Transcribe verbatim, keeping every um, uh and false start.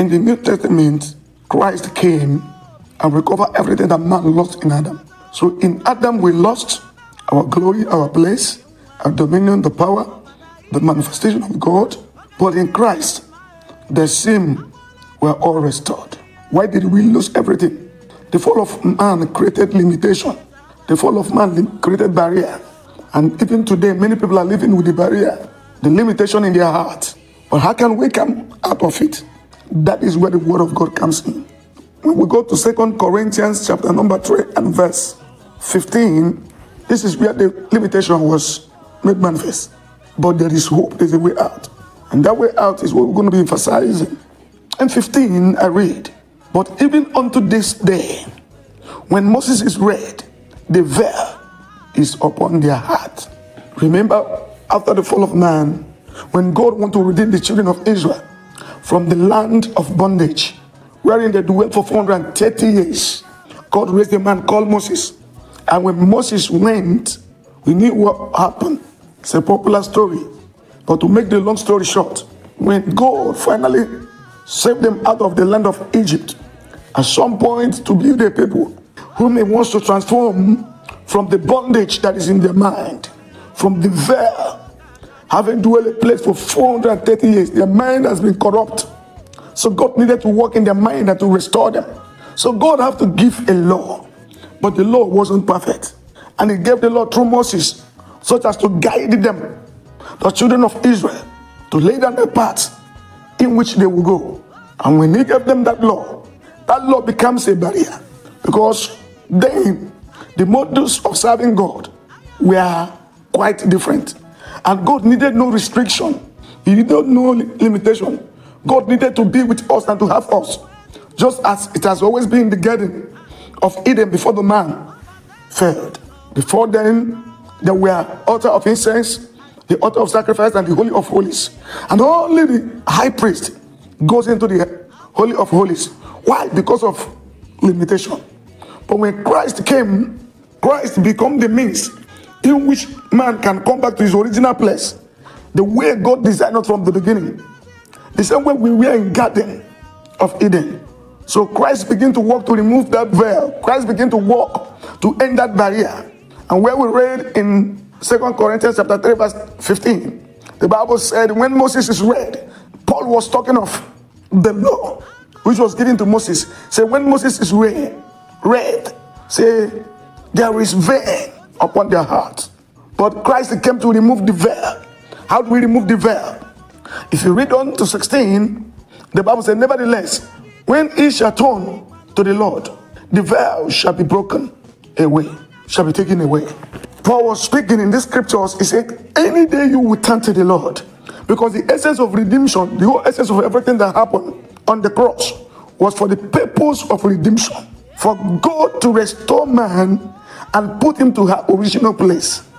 In the New Testament, Christ came and recovered everything that man lost in Adam. So in Adam we lost our glory, our place, our dominion, the power, the manifestation of God. But in Christ, the same were all restored. Why did we lose everything? The fall of man created limitation. The fall of man created barrier. And even today, many people are living with the barrier, the limitation in their heart. But how can we come out of it? That is where the word of God comes in. When we go to Second Corinthians chapter number three and verse fifteen, this is where the limitation was made manifest. But there is hope, there is a way out. And that way out is what we're going to be emphasizing. And fifteen, I read, but even unto this day, when Moses is read, the veil is upon their heart. Remember, after the fall of man, when God wanted to redeem the children of Israel from the land of bondage, wherein they dwelt for four hundred thirty years, God raised a man called Moses. And when Moses went, we knew what happened. It's a popular story. But to make the long story short, when God finally saved them out of the land of Egypt, at some point to build a people whom he wants to transform from the bondage that is in their mind, from the veil, having dwelt a place for four hundred thirty years, their mind has been corrupt. So God needed to work in their mind and to restore them. So God had to give a law, but the law wasn't perfect. And he gave the law through Moses, such as to guide them, the children of Israel, to lay down a path in which they will go. And when he gave them that law, that law becomes a barrier, because then the models of serving God were quite different. And God needed no restriction. He needed no limitation. God needed to be with us and to have us, just as it has always been in the garden of Eden before the man failed. Before then, there were altar of incense, the altar of sacrifice, and the Holy of Holies. And only the high priest goes into the Holy of Holies. Why? Because of limitation. But when Christ came, Christ became the means in which man can come back to his original place, the way God designed it from the beginning. The same way we were in Garden of Eden. So Christ began to work to remove that veil. Christ began to work to end that barrier. And where we read in Second Corinthians chapter three verse fifteen, the Bible said when Moses is read, Paul was talking of the law which was given to Moses. Say when Moses is read, read, say there is veil upon their heart. But Christ came to remove the veil. How do we remove the veil? If you read on to sixteen, the Bible said, nevertheless, when he shall turn to the Lord, the veil shall be broken away, shall be taken away. Paul was speaking in these scriptures. He said, any day you will turn to the Lord, because the essence of redemption, the whole essence of everything that happened on the cross was for the purpose of redemption, for God to restore man and put him to her original place.